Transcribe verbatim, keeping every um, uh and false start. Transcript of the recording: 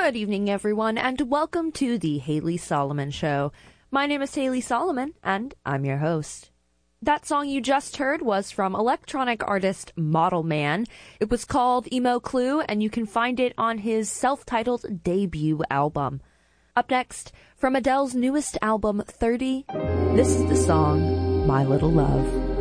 Good evening, everyone, and welcome to the Haley Solomon Show. My name is Haley Solomon, and I'm your host. That song you just heard was from electronic artist Model Man. It was called Emo Clue, and you can find it on his self-titled debut album. Up next, from Adele's newest album, thirty, this is the song My Little Love.